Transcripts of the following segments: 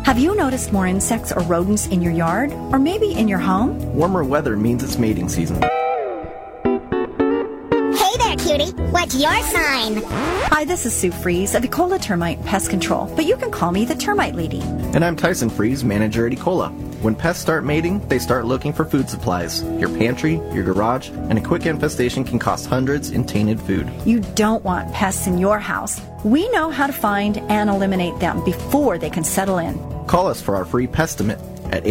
Have you noticed more insects or rodents in your yard, or maybe in your home? Warmer weather means it's mating season. Hey there, cutie. What's your sign? Hi, this is Sue Fries of Ecola Termite Pest Control, but you can call me the Termite Lady. And I'm Tyson Fries, manager at Ecola. When pests start mating, they start looking for food supplies. Your pantry, your garage, and a quick infestation can cost hundreds in tainted food. You don't want pests in your house. We know how to find and eliminate them before they can settle in. Call us for our free Pestimate at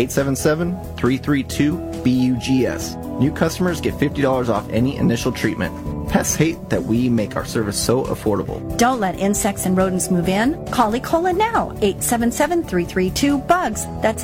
877-332-BUGS. New customers get $50 off any initial treatment. Pests hate that we make our service so affordable. Don't let insects and rodents move in. Call Ecola now, 877-332-BUGS. That's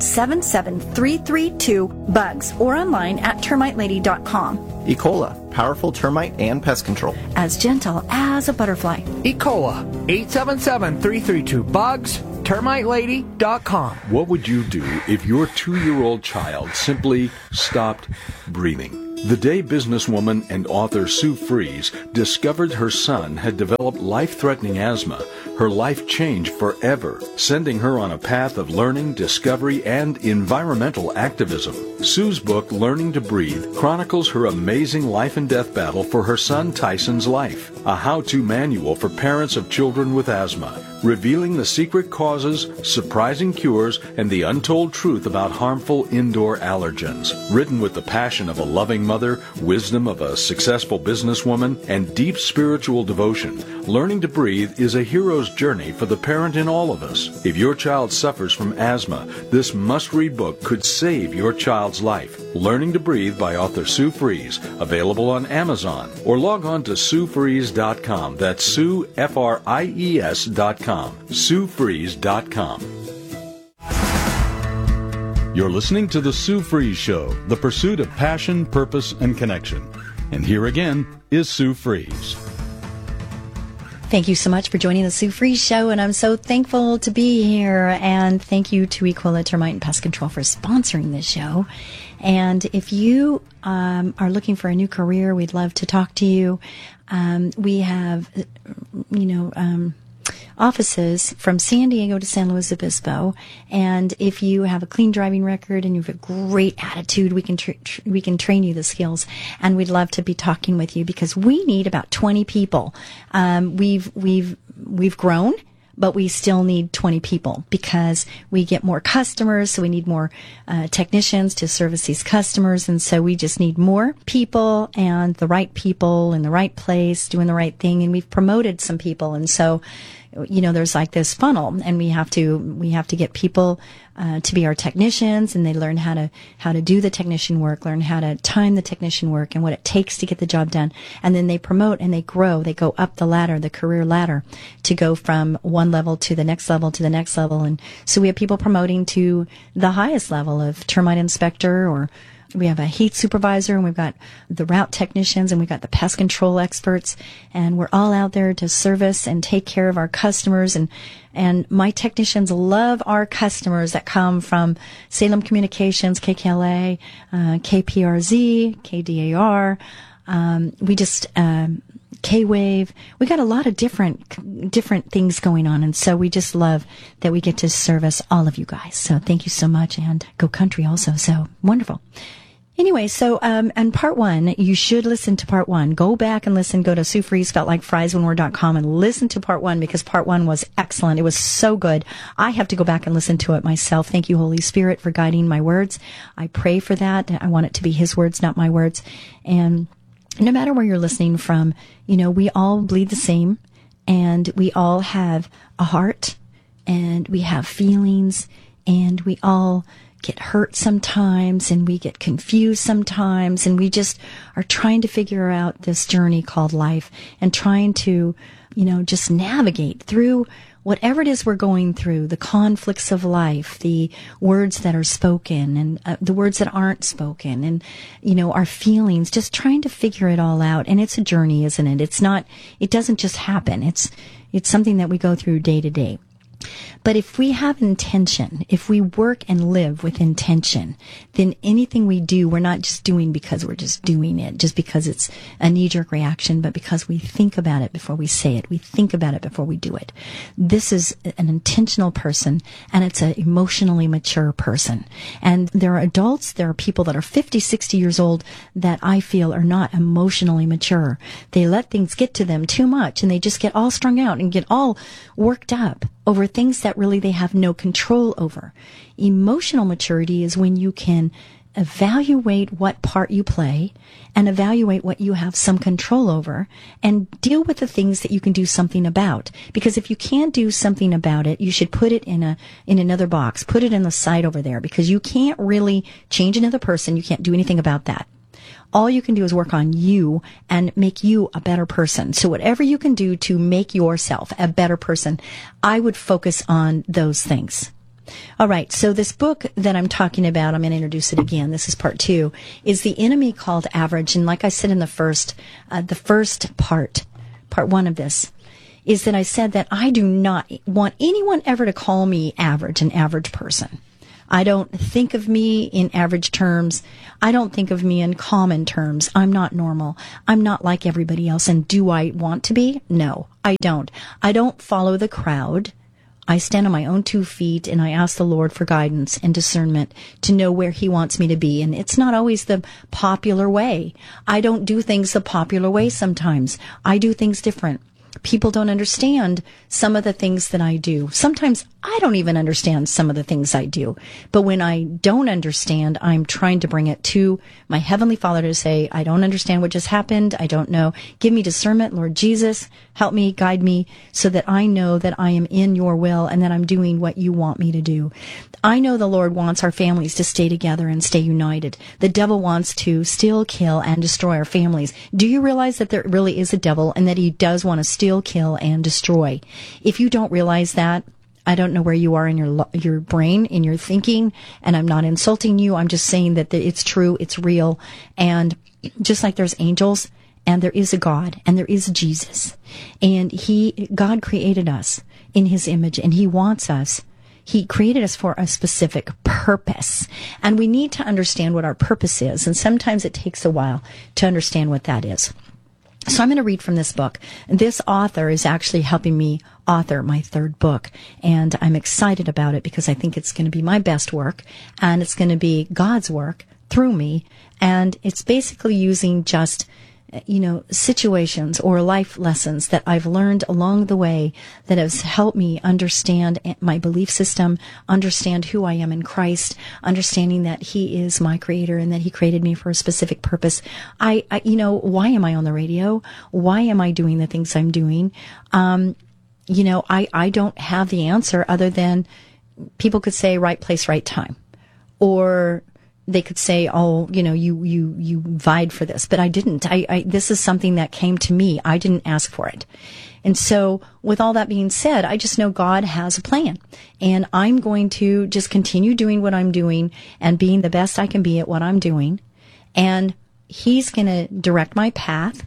877-332-BUGS, or online at termitelady.com. Ecola, powerful termite and pest control. As gentle as a butterfly. Ecola, 877-332-BUGS, termitelady.com. What would you do if your 2-year-old child simply stopped breathing? The day businesswoman and author Sue Fries discovered her son had developed life-threatening asthma, her life changed forever, sending her on a path of learning, discovery, and environmental activism. Sue's book, Learning to Breathe, chronicles her amazing life and death battle for her son Tyson's life, a how-to manual for parents of children with asthma, revealing the secret causes, surprising cures, and the untold truth about harmful indoor allergens. Written with the passion of a loving mother, wisdom of a successful businesswoman, and deep spiritual devotion, Learning to Breathe is a hero's journey for the parent in all of us. If your child suffers from asthma, this must-read book could save your child's life. Learning to Breathe by author Sue Fries, available on Amazon, or log on to SueFries.com. That's Sue, Fries.com. SueFries.com. You're listening to The Sue Fries Show, the pursuit of passion, purpose, and connection. And here again is Sue Fries. Thank you so much for joining the Sue Fries Show, and I'm so thankful to be here. And thank you to Ecola Termite and Pest Control for sponsoring this show. And if you are looking for a new career, we'd love to talk to you. We have, offices from San Diego to San Luis Obispo, and if you have a clean driving record and you have a great attitude, we can train you the skills, and we'd love to be talking with you because we need about 20 people. We've grown, but we still need 20 people because we get more customers, so we need more technicians to service these customers, and so we just need more people and the right people in the right place doing the right thing, and we've promoted some people, and so there's like this funnel, and we have to get people to be our technicians, and they learn how to do the technician work, learn how to time the technician work and what it takes to get the job done, and then they promote and they grow, they go up the ladder, the career ladder, to go from one level to the next level to the next level, and so we have people promoting to the highest level of termite inspector, or we have a heat supervisor, and we've got the route technicians, and we've got the pest control experts, and we're all out there to service and take care of our customers. And my technicians love our customers that come from Salem Communications, KKLA, KPRZ, KDAR. K-Wave. We got a lot of different things going on, and so we just love that we get to service all of you guys. So thank you so much, and Go Country also. So wonderful. Anyway, so, and part one, you should listen to part one. Go back and listen. Go to SueFries.com and listen to part one, because part one was excellent. It was so good. I have to go back and listen to it myself. Thank you, Holy Spirit, for guiding my words. I pray for that. I want it to be His words, not my words. And no matter where you're listening from, we all bleed the same, and we all have a heart, and we have feelings, and we all get hurt sometimes, and we get confused sometimes, and we just are trying to figure out this journey called life, and trying to, just navigate through whatever it is we're going through, the conflicts of life, the words that are spoken and the words that aren't spoken, and, our feelings, just trying to figure it all out. And it's a journey, isn't it? It doesn't just happen. It's something that we go through day to day. But if we have intention, if we work and live with intention, then anything we do, we're not just doing because we're just doing it, just because it's a knee-jerk reaction, but because we think about it before we say it. We think about it before we do it. This is an intentional person, and it's an emotionally mature person. And there are adults, there are people that are 50, 60 years old that I feel are not emotionally mature. They let things get to them too much, and they just get all strung out and get all worked up over things that really they have no control over. Emotional maturity is when you can evaluate what part you play and evaluate what you have some control over and deal with the things that you can do something about. Because if you can't do something about it, you should put it in another box, put it in the side over there, because you can't really change another person. You can't do anything about that. All you can do is work on you and make you a better person. So whatever you can do to make yourself a better person, I would focus on those things. All right, so this book that I'm talking about, I'm going to introduce it again. This is part 2, is The Enemy Called Average. And like I said in the first part 1 of this, is that I said that I do not want anyone ever to call me average, an average person. I don't think of me in average terms. I don't think of me in common terms. I'm not normal. I'm not like everybody else. And do I want to be? No, I don't. I don't follow the crowd. I stand on my own 2 feet and I ask the Lord for guidance and discernment to know where He wants me to be. And it's not always the popular way. I don't do things the popular way sometimes. I do things different. People don't understand some of the things that I do. Sometimes I don't even understand some of the things I do. But when I don't understand, I'm trying to bring it to my Heavenly Father to say, I don't understand what just happened. I don't know. Give me discernment, Lord Jesus. Help me, guide me, so that I know that I am in your will and that I'm doing what you want me to do. I know the Lord wants our families to stay together and stay united. The devil wants to steal, kill, and destroy our families. Do you realize that there really is a devil and that he does want to steal, kill, and destroy? If you don't realize that, I don't know where you are in your brain, in your thinking, and I'm not insulting you. I'm just saying that it's true, it's real, and just like there's angels, and there is a God, and there is Jesus, and God created us in His image, and He wants us. He created us for a specific purpose, and we need to understand what our purpose is, and sometimes it takes a while to understand what that is. So I'm going to read from this book. This author is actually helping me author my 3rd book, and I'm excited about it because I think it's going to be my best work, and it's going to be God's work through me, and it's basically using just situations or life lessons that I've learned along the way that has helped me understand my belief system, understand who I am in Christ, understanding that He is my creator and that He created me for a specific purpose. Why am I on the radio? Why am I doing the things I'm doing? I don't have the answer other than people could say right place, right time. Or they could say, you vied for this, but I didn't. This is something that came to me. I didn't ask for it. And so with all that being said, I just know God has a plan, and I'm going to just continue doing what I'm doing and being the best I can be at what I'm doing. And He's going to direct my path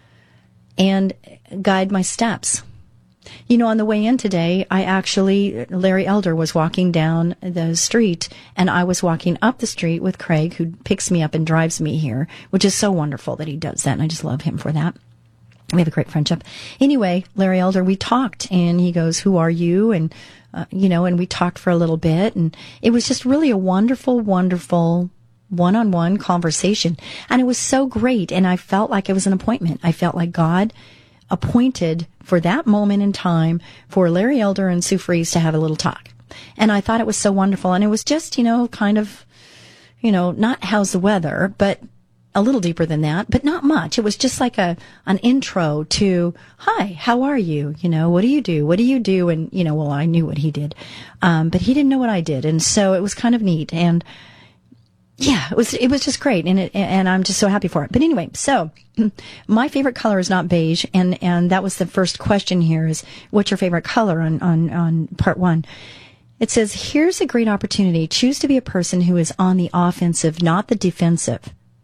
and guide my steps. On the way in today, Larry Elder was walking down the street, and I was walking up the street with Craig, who picks me up and drives me here, which is so wonderful that he does that, and I just love him for that. We have a great friendship. Anyway, Larry Elder, we talked, and he goes, "Who are you?" And, and we talked for a little bit, and it was just really a wonderful, wonderful one-on-one conversation. And it was so great, and I felt like it was an appointment. I felt like God appointed for that moment in time for Larry Elder and Sue Fries to have a little talk. And I thought it was so wonderful. And it was just, kind of, not how's the weather, but a little deeper than that, but not much. It was just like an intro to, hi, how are you? What do you do? What do you do? And, I knew what he did. But he didn't know what I did. And so it was kind of neat. And yeah, it was just great, and I'm just so happy for it. But anyway, so my favorite color is not beige, and that was the first question here: is what's your favorite color on part 1? It says, here's a great opportunity. Choose to be a person who is on the offensive, not the defensive.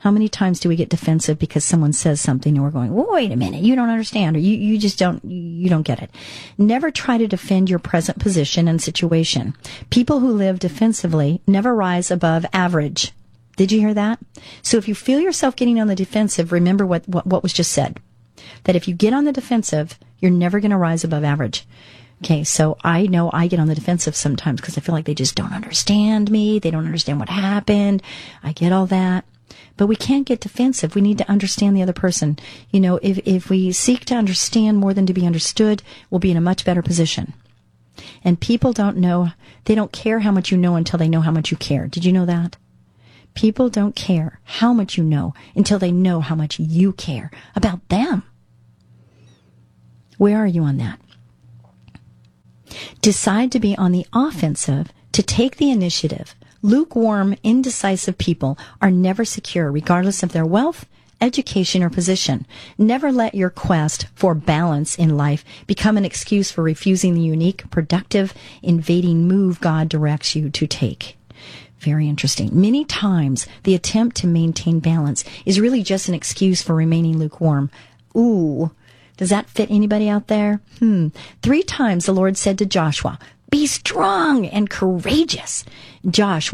How many times do we get defensive because someone says something and we're going, wait a minute, you don't understand, or you just don't get it. Never try to defend your present position and situation. People who live defensively never rise above average. Did you hear that? So if you feel yourself getting on the defensive, remember what was just said. That if you get on the defensive, you're never going to rise above average. Okay, so I know I get on the defensive sometimes because I feel like they just don't understand me. They don't understand what happened. I get all that. But we can't get defensive. We need to understand the other person. You know, if we seek to understand more than to be understood, we'll be in a much better position. And people don't know, they don't care how much you know until they know how much you care. Did you know that? People don't care how much you know until they know how much you care about them. Where are you on that? Decide to be on the offensive, to take the initiative. Lukewarm, indecisive people are never secure, regardless of their wealth, education, or position. Never let your quest for balance in life become an excuse for refusing the unique, productive, invading move God directs you to take. Very interesting. Many times, the attempt to maintain balance is really just an excuse for remaining lukewarm. Ooh, does that fit anybody out there? 3 times the Lord said to Joshua, be strong and courageous. Josh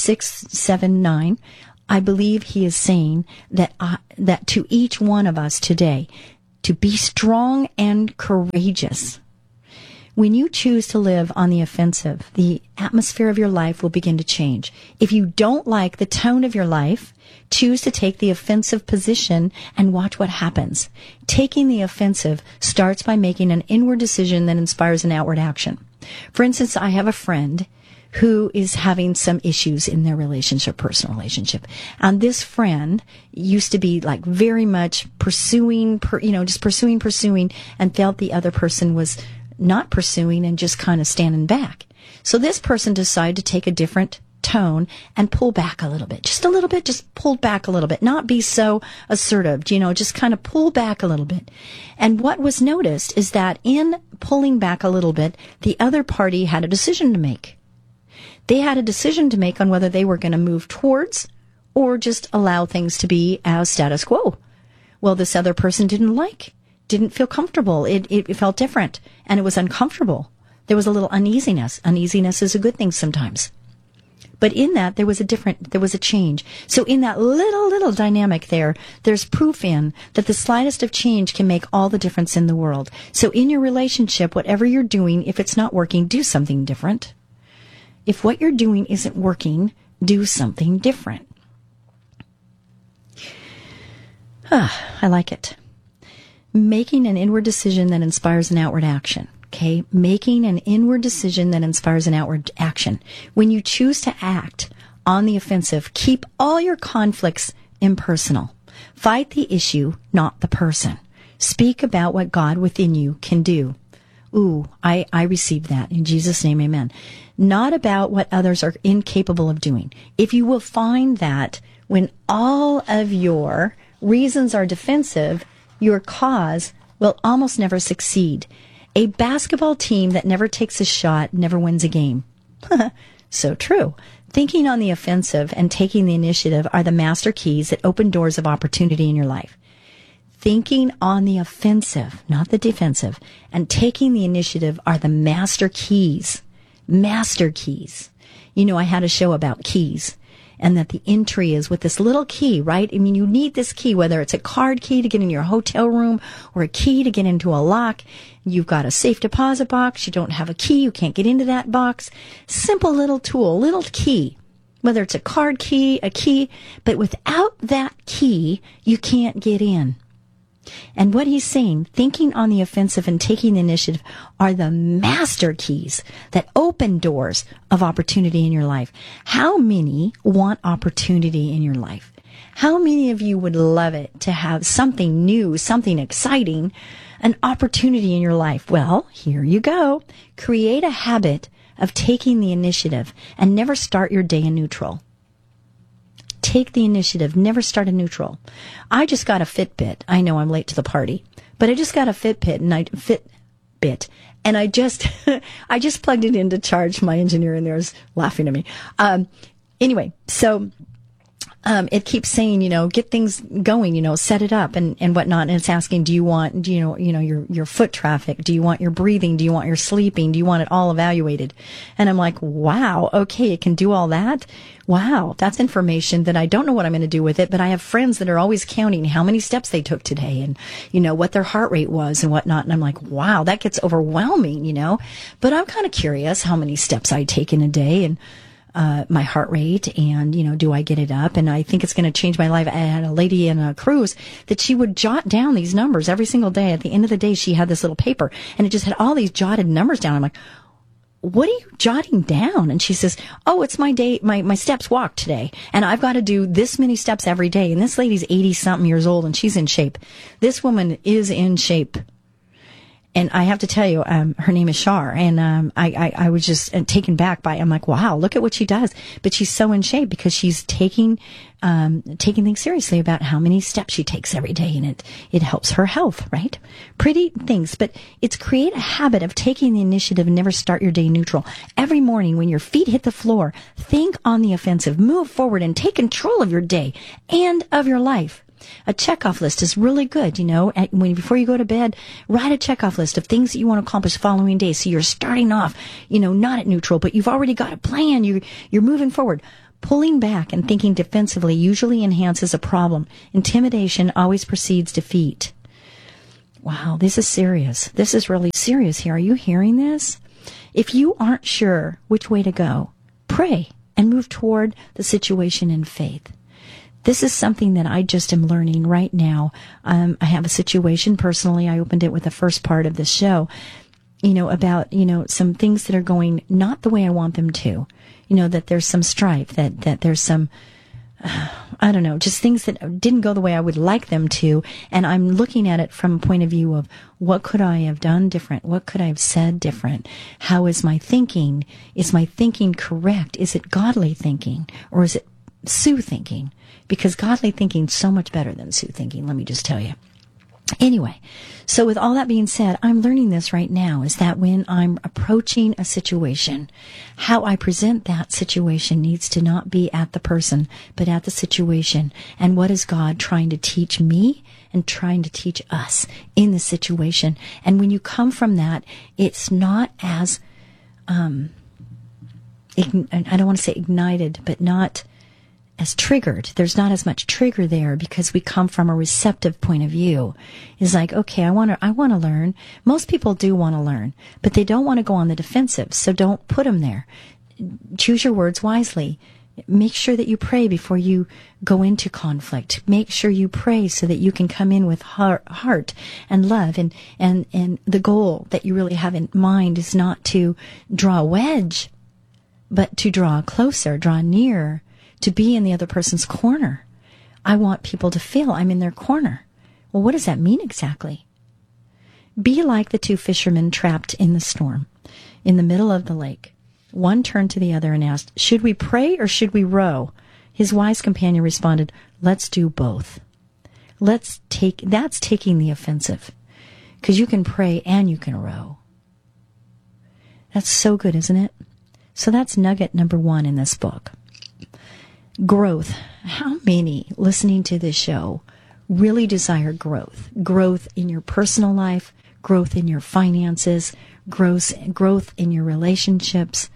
1:6-7-9. I believe he is saying that to each one of us today, to be strong and courageous. When you choose to live on the offensive, the atmosphere of your life will begin to change. If you don't like the tone of your life, choose to take the offensive position and watch what happens. Taking the offensive starts by making an inward decision that inspires an outward action. For instance, I have a friend who is having some issues in their relationship, personal relationship. And this friend used to be like very much pursuing, just pursuing, and felt the other person was not pursuing and just kind of standing back. So this person decided to take a different tone and pull back a little bit, just pull back a little bit, not be so assertive, just kind of pull back a little bit. And what was noticed is that in pulling back a little bit, the other party had a decision to make. They had a decision to make on whether they were going to move towards or just allow things to be as status quo. Well, this other person didn't feel comfortable. It felt different and it was uncomfortable. There was a little uneasiness. Uneasiness is a good thing sometimes. But in that, there was a change. So in that little dynamic there's proof in that the slightest of change can make all the difference in the world. So in your relationship, whatever you're doing, if it's not working, do something different. If what you're doing isn't working, do something different. I like it. Making an inward decision that inspires an outward action. Okay, making an inward decision that inspires an outward action. When you choose to act on the offensive, keep all your conflicts impersonal. Fight the issue, not the person. Speak about what God within you can do. Ooh, I receive that. In Jesus' name, amen. Not about what others are incapable of doing. If you will find that when all of your reasons are defensive, your cause will almost never succeed. A basketball team that never takes a shot never wins a game. So true. Thinking on the offensive and taking the initiative are the master keys that open doors of opportunity in your life. Thinking on the offensive, not the defensive, and taking the initiative are the master keys. Master keys. I had a show about keys. And that the entry is with this little key, right? I mean, you need this key, whether it's a card key to get in your hotel room or a key to get into a lock. You've got a safe deposit box. You don't have a key. You can't get into that box. Simple little tool, little key, whether it's a card key, a key. But without that key, you can't get in. And what he's saying, thinking on the offensive and taking the initiative are the master keys that open doors of opportunity in your life. How many want opportunity in your life? How many of you would love it to have something new, something exciting, an opportunity in your life? Well, here you go. Create a habit of taking the initiative and never start your day in neutral. Take the initiative. Never start in neutral. I just got a Fitbit. I know I'm late to the party, but I just got a Fitbit and I just plugged it in to charge. My engineer in there is laughing at me. Anyway, so it keeps saying, get things going, set it up and whatnot. And it's asking, do you want, your foot traffic? Do you want your breathing? Do you want your sleeping? Do you want it all evaluated? And I'm like, wow, okay, it can do all that. Wow, that's information that I don't know what I'm going to do with it, but I have friends that are always counting how many steps they took today and, what their heart rate was and whatnot. And I'm like, wow, that gets overwhelming, but I'm kind of curious how many steps I take in a day and, my heart rate and, do I get it up? And I think it's going to change my life. I had a lady in a cruise that she would jot down these numbers every single day. At the end of the day, she had this little paper and it just had all these jotted numbers down. I'm like, what are you jotting down? And she says, oh, it's my day, my steps walked today. And I've got to do this many steps every day. And this lady's 80 something years old and she's in shape. This woman is in shape. And I have to tell you, her name is Shar, and I was just taken back by. I'm like, wow, look at what she does. But she's so in shape because she's taking things seriously about how many steps she takes every day, and it helps her health, right? Pretty things, but it's create a habit of taking the initiative and never start your day neutral. Every morning when your feet hit the floor, think on the offensive, move forward, and take control of your day and of your life. A checkoff list is really good, before you go to bed, write a checkoff list of things that you want to accomplish the following day. So you're starting off, not at neutral, but you've already got a plan. You're moving forward. Pulling back and thinking defensively usually enhances a problem. Intimidation always precedes defeat. Wow, this is serious. This is really serious here. Are you hearing this? If you aren't sure which way to go, pray and move toward the situation in faith. This is something that I just am learning right now. I have a situation personally. I opened it with the first part of the show, about, some things that are going not the way I want them to, that there's some strife, that there's some, I don't know, just things that didn't go the way I would like them to. And I'm looking at it from a point of view of what could I have done different? What could I have said different? How is my thinking? Is my thinking correct? Is it godly thinking or is it Sue thinking? Because godly thinking is so much better than Sue thinking, let me just tell you. Anyway, so with all that being said, I'm learning this right now, is that when I'm approaching a situation, how I present that situation needs to not be at the person, but at the situation. And what is God trying to teach me and trying to teach us in the situation? And when you come from that, it's not as, I don't want to say ignited, but not as triggered. There's not as much trigger there because we come from a receptive point of view. It's like, okay, I want to learn. Most people do want to learn, but they don't want to go on the defensive. So don't put them there. Choose your words wisely. Make sure that you pray before you go into conflict. Make sure you pray so that you can come in with heart and love. And the goal that you really have in mind is not to draw a wedge, but to draw closer, draw near, to be in the other person's corner. I want people to feel I'm in their corner. Well, what does that mean exactly? Be like the two fishermen trapped in the storm, in the middle of the lake. One turned to the other and asked, should we pray or should we row? His wise companion responded, let's do both. That's taking the offensive. Because you can pray and you can row. That's so good, isn't it? So that's nugget number 1 in this book. Growth. How many listening to this show really desire growth? Growth in your personal life, growth in your finances, growth in your relationships,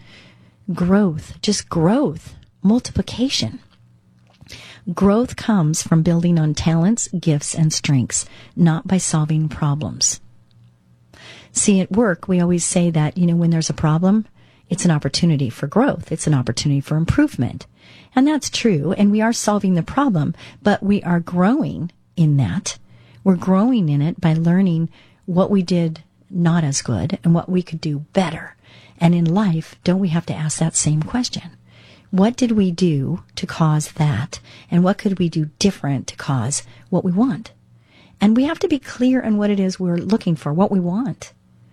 just growth, multiplication. Growth comes from building on talents, gifts, and strengths, not by solving problems. See, at work, we always say that, when there's a problem, it's an opportunity for growth. It's an opportunity for improvement. And that's true. And we are solving the problem, but we are growing in that. We're growing in it by learning what we did not as good and what we could do better. And in life, don't we have to ask that same question? What did we do to cause that? And what could we do different to cause what we want? And we have to be clear on what it is we're looking for, what we want.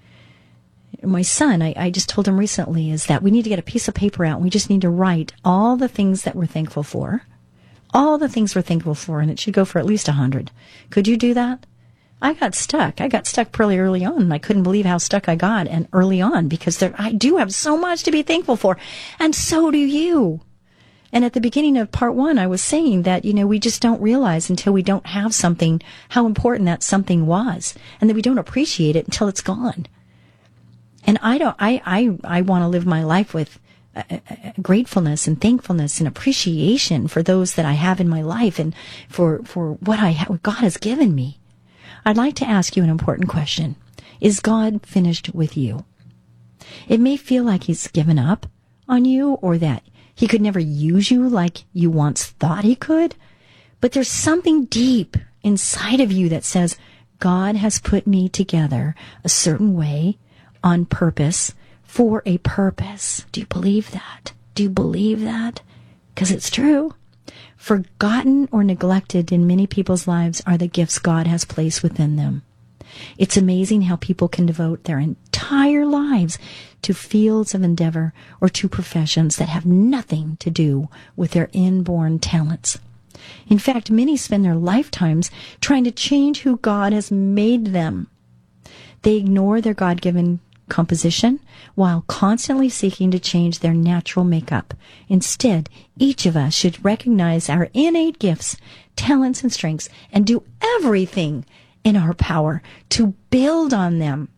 My son, I just told him recently, is that we need to get a piece of paper out and we just need to write all the things that we're thankful for. All the things we're thankful for, and it should go for at least 100. Could you do that? I got stuck. I got stuck pretty early on, and I couldn't believe how stuck I got early on because I do have so much to be thankful for, and so do you. And at the beginning of part 1, I was saying that, we just don't realize until we don't have something how important that something was, and that we don't appreciate it until it's gone. And I want to live my life with gratefulness and thankfulness and appreciation for those that I have in my life and for what God has given me. I'd like to ask you an important question. Is God finished with you? It may feel like he's given up on you, or that he could never use you like you once thought he could. But there's something deep inside of you that says, God has put me together a certain way on purpose for a purpose. Do you believe that? Do you believe that? Because it's true. Forgotten or neglected in many people's lives are the gifts God has placed within them. It's amazing how people can devote their entire lives to fields of endeavor or to professions that have nothing to do with their inborn talents. In fact, many spend their lifetimes trying to change who God has made them. They ignore their God-given composition while constantly seeking to change their natural makeup. Instead, each of us should recognize our innate gifts, talents, and strengths and do everything in our power to build on them.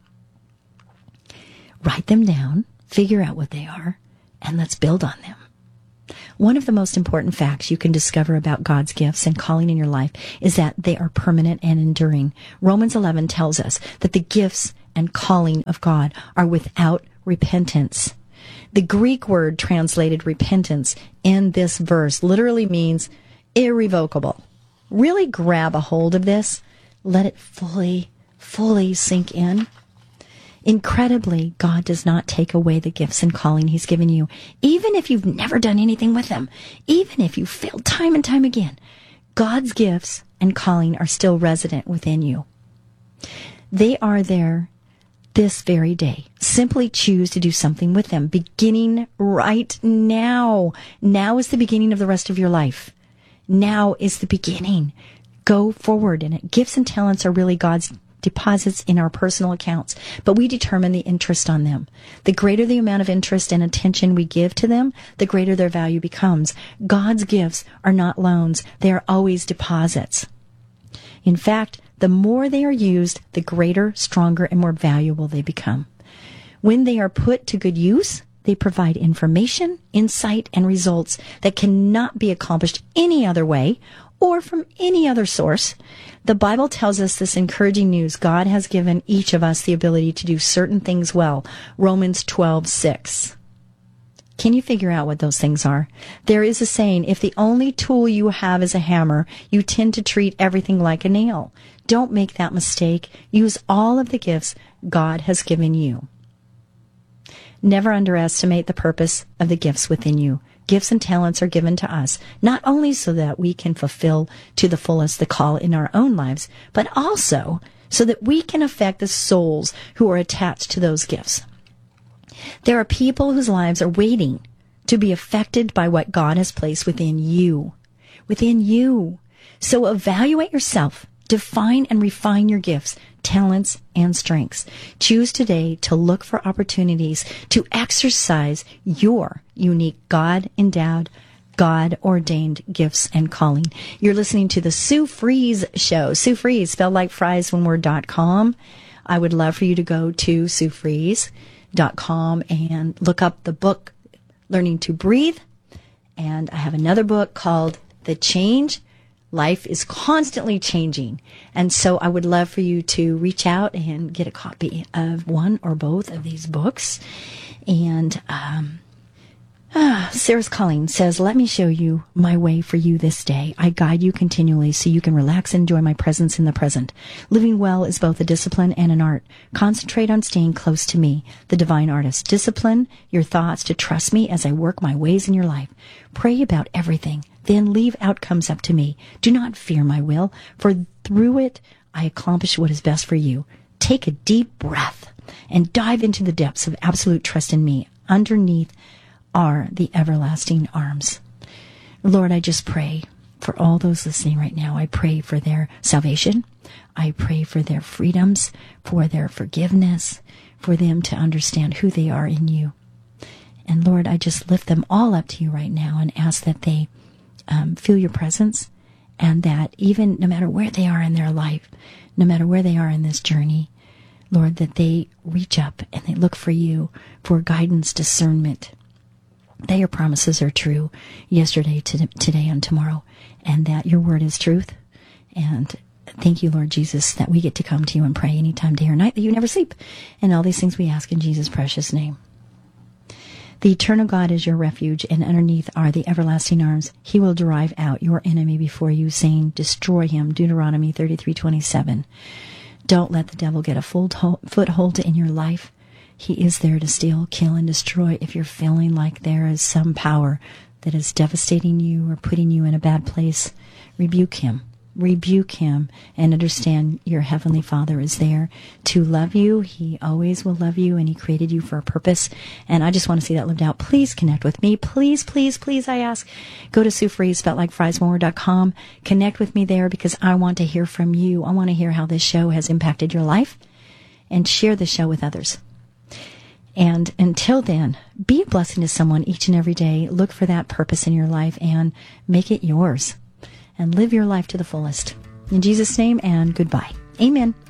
Write them down, figure out what they are, and let's build on them. One of the most important facts you can discover about God's gifts and calling in your life is that they are permanent and enduring. Romans 11 tells us that the gifts and calling of God are without repentance. The Greek word translated repentance in this verse literally means irrevocable. Really grab a hold of this. Let it fully sink in. Incredibly, God does not take away the gifts and calling he's given you, even if you've never done anything with them, even if you failed time and time again. God's gifts and calling are still resident within you. They are there this very day. Simply choose to do something with them, beginning right now. Now is the beginning of the rest of your life. Now is the beginning. Go forward in it. Gifts and talents are really God's deposits in our personal accounts, but we determine the interest on them. The greater the amount of interest and attention we give to them, the greater their value becomes. God's gifts are not loans. They are always deposits. In fact, the more they are used, the greater, stronger, and more valuable they become. When they are put to good use, they provide information, insight, and results that cannot be accomplished any other way or from any other source. The Bible tells us this encouraging news. God has given each of us the ability to do certain things well. Romans 12:6. Can you figure out what those things are? There is a saying, if the only tool you have is a hammer, you tend to treat everything like a nail. Don't make that mistake. Use all of the gifts God has given you. Never underestimate the purpose of the gifts within you. Gifts and talents are given to us, not only so that we can fulfill to the fullest the call in our own lives, but also so that we can affect the souls who are attached to those gifts. There are people whose lives are waiting to be affected by what God has placed within you. Within you. So evaluate yourself. Define and refine your gifts, talents, and strengths. Choose today to look for opportunities to exercise your unique God-endowed, God-ordained gifts and calling. You're listening to the Sue Fries Show. Sue Fries, spelled like fries, one word.com. I would love for you to go to SueFries.com and look up the book, Learning to Breathe. And I have another book called The Change. Life is constantly changing. And so I would love for you to reach out and get a copy of one or both of these books. And Sarah's Calling says, let me show you my way for you this day. I guide you continually so you can relax and enjoy my presence in the present. Living well is both a discipline and an art. Concentrate on staying close to me, the divine artist. Discipline your thoughts to trust me as I work my ways in your life. Pray about everything. Then leave outcomes up to me. Do not fear my will, for through it I accomplish what is best for you. Take a deep breath and dive into the depths of absolute trust in me. Underneath are the everlasting arms. Lord, I just pray for all those listening right now. I pray for their salvation. I pray for their freedoms, for their forgiveness, for them to understand who they are in you. And Lord, I just lift them all up to you right now and ask that they feel your presence, and that even no matter where they are in their life, no matter where they are in this journey, Lord, that they reach up and they look for you for guidance, discernment, that your promises are true yesterday, today, and tomorrow, and that your word is truth. And thank you, Lord Jesus, that we get to come to you and pray anytime, day or night, that you never sleep. And all these things we ask in Jesus' precious name. The eternal God is your refuge, and underneath are the everlasting arms. He will drive out your enemy before you, saying, destroy him. Deuteronomy 33:27. Don't let the devil get a foothold in your life. He is there to steal, kill, and destroy. If you're feeling like there is some power that is devastating you or putting you in a bad place, rebuke him. Rebuke him and understand your Heavenly Father is there to love you. He always will love you, and He created you for a purpose. And I just want to see that lived out. Please connect with me. Please, please, please, I ask. Go to SueFries, spelled like fries, one.com. Connect with me there, because I want to hear from you. I want to hear how this show has impacted your life, and share the show with others. And until then, be a blessing to someone each and every day. Look for that purpose in your life and make it yours. And live your life to the fullest. In Jesus' name, and goodbye. Amen.